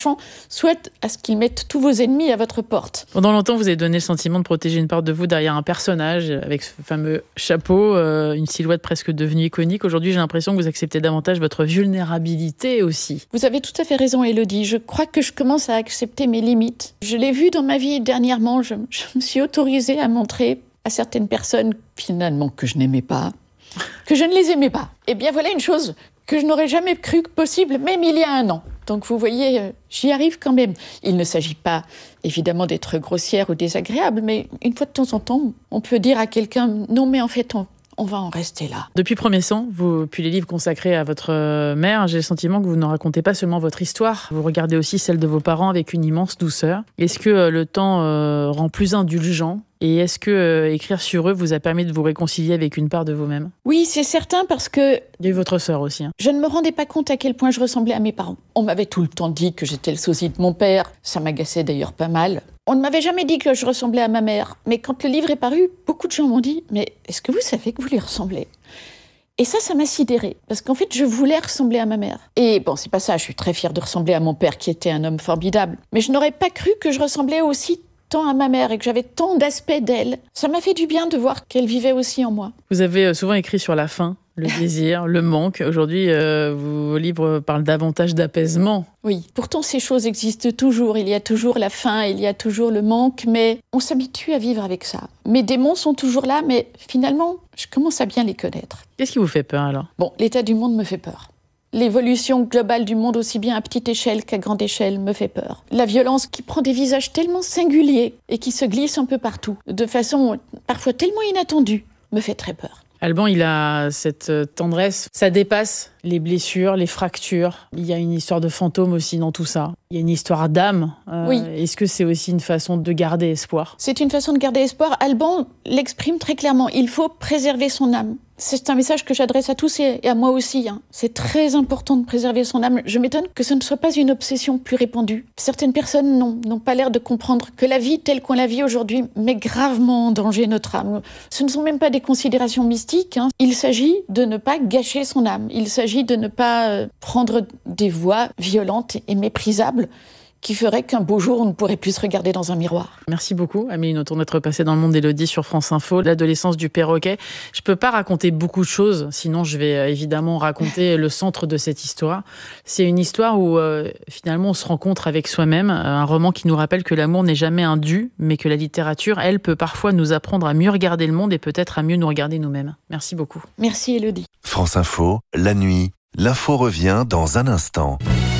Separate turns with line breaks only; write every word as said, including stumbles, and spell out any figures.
souhaite à ce qu'il mette tous vos ennemis à votre porte.
Pendant longtemps, vous avez donné le sentiment de protéger une part de vous derrière un personnage avec ce fameux chapeau, euh, une silhouette presque devenue iconique. Aujourd'hui, j'ai l'impression que vous acceptez davantage votre vulnérabilité aussi.
Vous avez tout à fait raison, Élodie. Je crois que je commence à accepter mes limites. Je l'ai vu dans ma vie dernièrement. Je, je me suis autorisée à montrer à certaines personnes, finalement, que je n'aimais pas, que je ne les aimais pas. Eh bien, voilà une chose que je n'aurais jamais cru possible, même il y a un an. Donc vous voyez, euh, j'y arrive quand même. Il ne s'agit pas, évidemment, d'être grossière ou désagréable, mais une fois de temps en temps, on peut dire à quelqu'un « Non, mais en fait, on, on va en rester là ».
Depuis Premier Sang, vous, puis les livres consacrés à votre mère, j'ai le sentiment que vous ne racontez pas seulement votre histoire, vous regardez aussi celle de vos parents avec une immense douceur. Est-ce que euh, le temps euh, rend plus indulgent ? Et est-ce que euh, écrire sur eux vous a permis de vous réconcilier avec une part de vous-même ?
Oui, c'est certain, parce que...
Il y a eu votre sœur aussi. Hein.
Je ne me rendais pas compte à quel point je ressemblais à mes parents. On m'avait tout le temps dit que j'étais le sosie de mon père. Ça m'agaçait d'ailleurs pas mal. On ne m'avait jamais dit que je ressemblais à ma mère. Mais quand le livre est paru, beaucoup de gens m'ont dit « Mais est-ce que vous savez que vous lui ressemblez ?» Et ça, ça m'a sidérée. Parce qu'en fait, je voulais ressembler à ma mère. Et bon, c'est pas ça, je suis très fière de ressembler à mon père qui était un homme formidable. Mais je n'aurais pas cru que je ressemblais aussi tant à ma mère et que j'avais tant d'aspects d'elle. Ça m'a fait du bien de voir qu'elle vivait aussi en moi.
Vous avez souvent écrit sur la faim, le désir, le manque. Aujourd'hui, euh, vos livres parlent davantage d'apaisement.
Oui, pourtant ces choses existent toujours. Il y a toujours la faim, il y a toujours le manque, mais on s'habitue à vivre avec ça. Mes démons sont toujours là, mais finalement, je commence à bien les connaître.
Qu'est-ce qui vous fait peur alors ?
Bon, l'état du monde me fait peur. L'évolution globale du monde, aussi bien à petite échelle qu'à grande échelle, me fait peur. La violence qui prend des visages tellement singuliers et qui se glisse un peu partout, de façon parfois tellement inattendue, me fait très peur.
Alban, il a cette tendresse, ça dépasse les blessures, les fractures. Il y a une histoire de fantôme aussi dans tout ça. Il y a une histoire d'âme. Euh,
oui.
Est-ce que c'est aussi une façon de garder espoir ?
C'est une façon de garder espoir. Alban l'exprime très clairement. Il faut préserver son âme. C'est un message que j'adresse à tous et à moi aussi. Hein. C'est très important de préserver son âme. Je m'étonne que ce ne soit pas une obsession plus répandue. Certaines personnes n'ont pas l'air de comprendre que la vie telle qu'on la vit aujourd'hui met gravement en danger notre âme. Ce ne sont même pas des considérations mystiques. Hein. Il s'agit de ne pas gâcher son âme. Il s'agit de ne pas euh, prendre des voies violentes et méprisables qui ferait qu'un beau jour, on ne pourrait plus se regarder dans un miroir.
Merci beaucoup, Amélie Nothomb, d'être passée dans le monde d'Élodie sur France Info. L'adolescence du perroquet. Je ne peux pas raconter beaucoup de choses, sinon je vais évidemment raconter le centre de cette histoire. C'est une histoire où euh, finalement on se rencontre avec soi-même, un roman qui nous rappelle que l'amour n'est jamais un dû, mais que la littérature, elle, peut parfois nous apprendre à mieux regarder le monde et peut-être à mieux nous regarder nous-mêmes. Merci beaucoup.
Merci Élodie.
France Info, la nuit, l'info revient dans un instant.